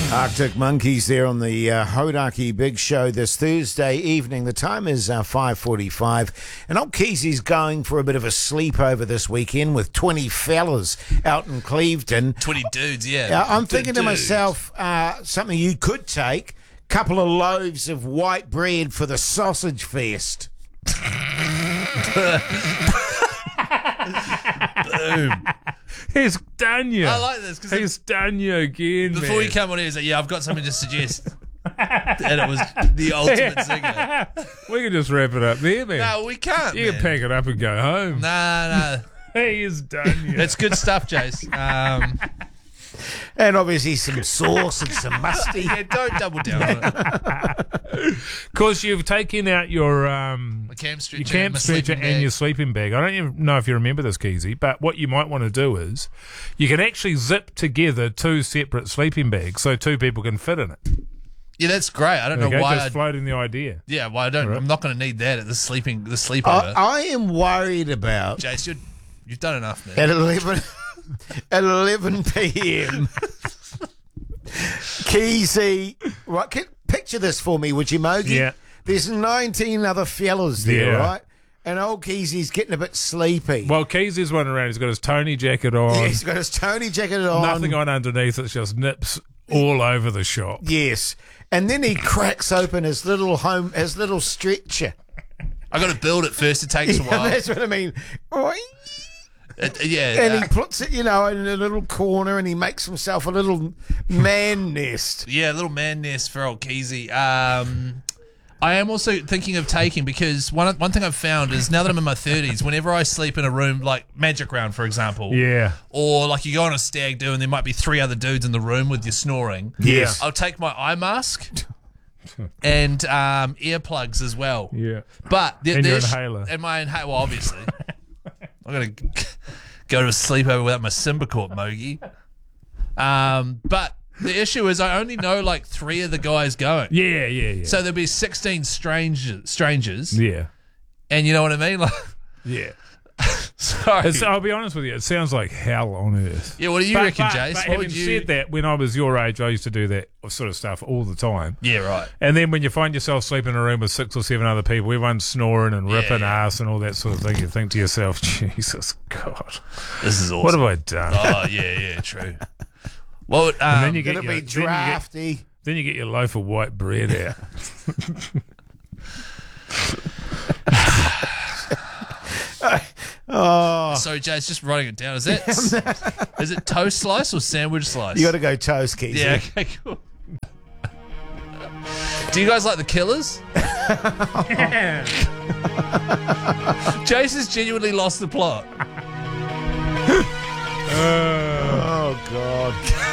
Arctic Monkeys there on the Hodaki Big Show this Thursday evening. The time is 5:45, and old Keezy's going for a bit of a sleepover this weekend with 20 fellas out in Clevedon. 20 dudes, yeah. I'm thinking to myself, something you could take, couple of loaves of white bread for the sausage fest. Boom. He's done you. I like this. He's done you again, Before man. you come on here, he's like, yeah, I've got something to suggest. And it was the ultimate singer. We can just wrap it up there, man. No, we can't, You can pack it up and go home. Nah. He is done you. It's good stuff, Jace. And obviously some sauce and some musty. Yeah, don't double down on it. Because you've taken out your Camp stretcher, your camp my stretcher sleeping and bag. your sleeping bag. I don't even know if you remember this, Keezy, but what you might want to do is you can actually zip together two separate sleeping bags so two people can fit in it. Yeah, that's great. I don't know Okay, why. just floating the idea. Yeah, well, I don't. Right. I'm not going to need that at the sleepover. I am worried about Jace, you've done enough, man. at 11 p.m. Keezy, right? Picture this for me, would you, Mogi? Yeah. There's 19 other fellas there, Yeah. right? And old Keezy's getting a bit sleepy. Well, Keezy's running around. He's got his Tony jacket on. Yeah, he's got his Tony jacket on. Nothing on underneath. It's just nips all over the shop. Yes. And then he cracks open his little stretcher. I got to build it first. It takes a Yeah, while. that's what I mean. And Yeah, he puts it, in a little corner, and he makes himself a little man nest. yeah, a little man nest for old Keezy. I am also thinking of taking, because one thing I've found is now that I'm in my 30s, whenever I sleep in a room like Magic Round, for example, Yeah. or like you go on a stag do and there might be 3 other dudes in the room with you snoring, Yes. I'll take my eye mask and earplugs as well. Yeah. But And your inhaler. And my inhaler, well, obviously. I'm going to go to a sleepover without my Symbicort, Mogi. But the issue is I only know like 3 of the guys going. Yeah. So there'll be 16 strangers. Yeah. And you know what I mean? Like, Yeah. sorry. I'll be honest with you, it sounds like hell on earth. Yeah, what do you reckon, Jace? But What would having you... said that, when I was your age, I used to do that sort of stuff all the time. Yeah, right. And then when you find yourself sleeping in a room with 6 or 7 other people, everyone's snoring and ripping ass and all that sort of thing, you think to yourself, Jesus God, This is awesome. what have I done? Oh, yeah, true. Well, And then you Gonna be drafty. Then you get your loaf of white bread out. sorry, Jace, just writing it down. Is it toast slice or sandwich slice? You got to go toast, Keezy. Yeah, okay, cool. Do you guys like the Killers? Jace has genuinely lost the plot. Oh, God.